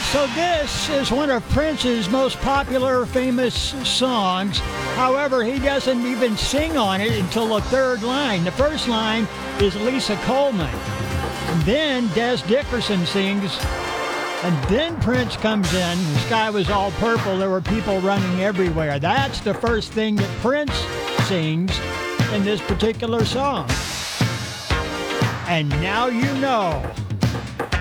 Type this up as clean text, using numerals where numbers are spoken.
So this is one of Prince's most popular, famous songs. However, he doesn't even sing on it until the third line. The first line is Lisa Coleman. And then Des Dickerson sings. And then Prince comes in. The sky was all purple. There were people running everywhere. That's the first thing that Prince sings in this particular song. And now you know.